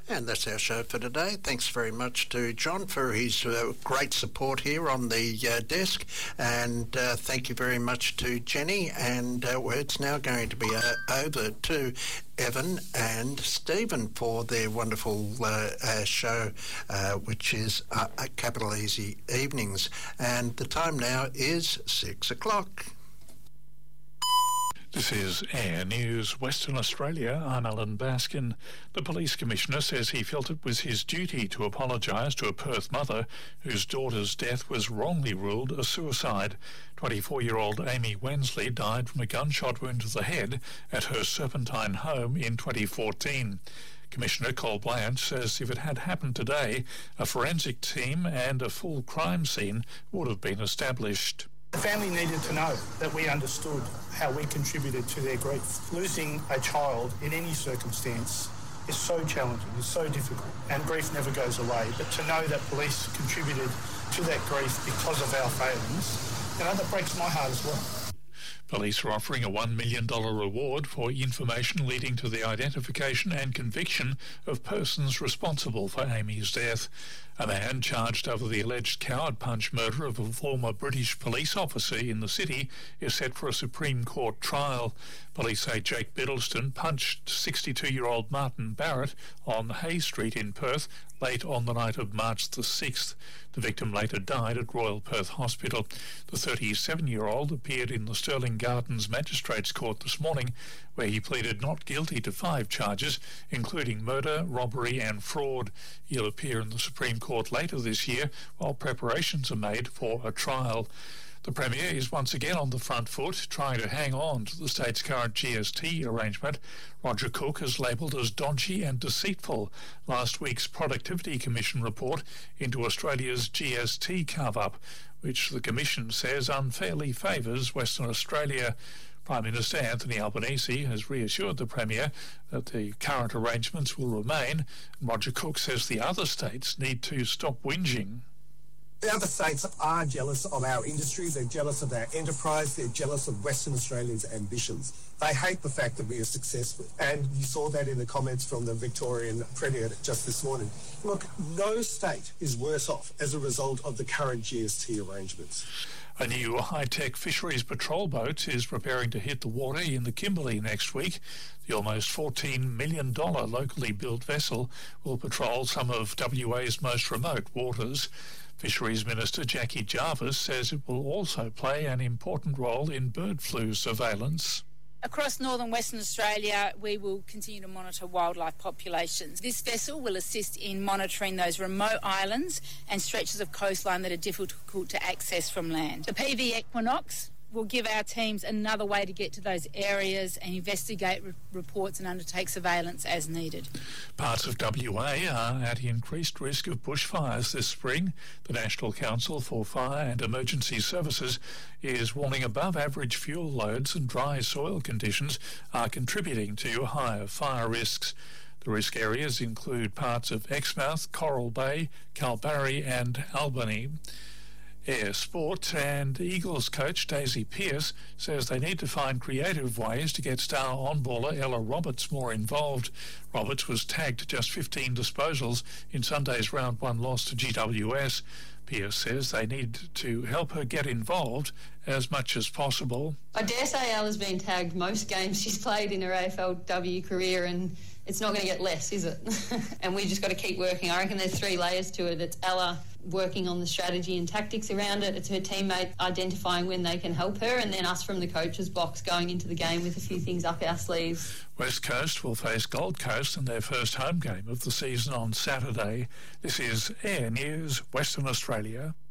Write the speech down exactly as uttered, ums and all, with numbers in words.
And that's our show for today. Thanks very much to John for his uh, great support here on the uh, desk. And uh, thank you very much to Jenny. And uh, it's now going to be uh, over to Evan and Stephen for their wonderful uh, uh, show, uh, which is uh, Capital Easy Evenings. And the time now is six o'clock. This is Air News Western Australia. I'm Alan Baskin. The Police Commissioner says he felt it was his duty to apologise to a Perth mother whose daughter's death was wrongly ruled a suicide. twenty-four-year-old Amy Wensley died from a gunshot wound to the head at her Serpentine home in twenty fourteen. Commissioner Cole Blanche says if it had happened today, a forensic team and a full crime scene would have been established. The family needed to know that we understood how we contributed to their grief. Losing a child in any circumstance is so challenging, it's so difficult, and grief never goes away. But to know that police contributed to that grief because of our failings, you know, that breaks my heart as well. Police are offering a one million dollars reward for information leading to the identification and conviction of persons responsible for Amy's death. A man charged over the alleged coward punch murder of a former British police officer in the city is set for a Supreme Court trial. Police say Jake Biddleston punched sixty-two-year-old Martin Barrett on Hay Street in Perth late on the night of March the sixth. The victim later died at Royal Perth Hospital. The thirty-seven-year-old appeared in the Stirling Gardens Magistrates Court this morning, where he pleaded not guilty to five charges, including murder, robbery and fraud. He'll appear in the Supreme Court later this year while preparations are made for a trial. The Premier is once again on the front foot, trying to hang on to the state's current G S T arrangement. Roger Cook has labelled as dodgy and deceitful last week's Productivity Commission report into Australia's G S T carve-up, which the Commission says unfairly favours Western Australia. Prime Minister Anthony Albanese has reassured the Premier that the current arrangements will remain. Roger Cook says the other states need to stop whinging. The other states are jealous of our industry, they're jealous of our enterprise, they're jealous of Western Australians' ambitions. They hate the fact that we are successful, and you saw that in the comments from the Victorian Premier just this morning. Look, no state is worse off as a result of the current G S T arrangements. A new high-tech fisheries patrol boat is preparing to hit the water in the Kimberley next week. The almost fourteen million dollars locally built vessel will patrol some of W A's most remote waters. Fisheries Minister Jackie Jarvis says it will also play an important role in bird flu surveillance. Across northern Western Australia, we will continue to monitor wildlife populations. This vessel will assist in monitoring those remote islands and stretches of coastline that are difficult to access from land. The P V Equinox will give our teams another way to get to those areas and investigate re- reports and undertake surveillance as needed. Parts of W A are at increased risk of bushfires this spring. The National Council for Fire and Emergency Services is warning above average fuel loads and dry soil conditions are contributing to higher fire risks. The risk areas include parts of Exmouth, Coral Bay, Kalbarri and Albany. Air Sport and Eagles coach Daisy Pearce says they need to find creative ways to get star on-baller Ella Roberts more involved. Roberts was tagged to just fifteen disposals in Sunday's round one loss to G W S. Pearce says they need to help her get involved as much as possible. I dare say Ella's been tagged most games she's played in her A F L W career, and it's not going to get less, is it? And we just got to keep working. I reckon there's three layers to it. It's Ella working on the strategy and tactics around it. It's her teammate identifying when they can help her, and then us from the coach's box going into the game with a few things up our sleeves. West Coast will face Gold Coast in their first home game of the season on Saturday. This is Air News Western Australia.